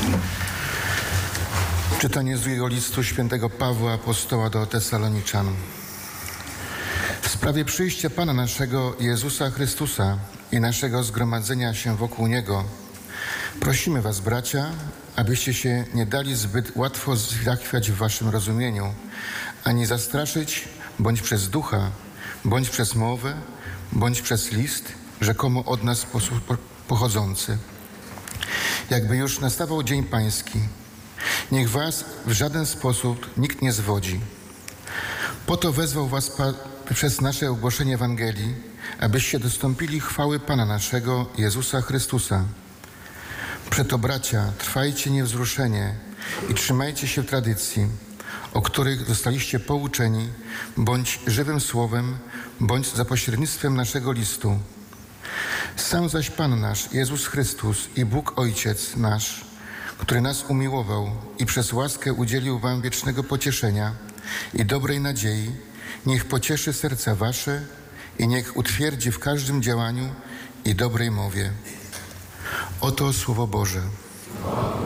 Czytanie z drugiego listu świętego Pawła Apostoła do Tesaloniczan. W sprawie przyjścia Pana naszego Jezusa Chrystusa i naszego zgromadzenia się wokół Niego prosimy was, bracia, abyście się nie dali zbyt łatwo zachwiać w waszym rozumieniu, ani zastraszyć bądź przez ducha, bądź przez mowę, bądź przez list, rzekomo od nas pochodzący. Jakby już nastawał dzień pański, niech was w żaden sposób nikt nie zwodzi. Po to wezwał was przez nasze ogłoszenie Ewangelii, abyście dostąpili chwały Pana naszego Jezusa Chrystusa. Przeto, bracia, trwajcie niewzruszenie i trzymajcie się tradycji, o których zostaliście pouczeni, bądź żywym słowem, bądź za pośrednictwem naszego listu. Sam zaś Pan nasz, Jezus Chrystus i Bóg Ojciec nasz, który nas umiłował i przez łaskę udzielił wam wiecznego pocieszenia i dobrej nadziei, niech pocieszy serca wasze i niech utwierdzi w każdym działaniu i dobrej mowie. Oto Słowo Boże.